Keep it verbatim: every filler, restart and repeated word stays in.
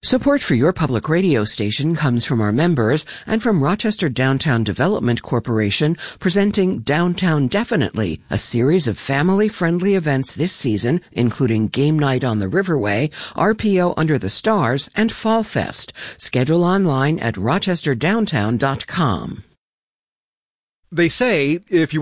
Support for your public radio station comes from our members and from Rochester Downtown Development Corporation, presenting Downtown Definitely, a series of family-friendly events this season, including Game Night on the Riverway, R P O Under the Stars, and Fall Fest. Schedule online at rochester downtown dot com. They say if you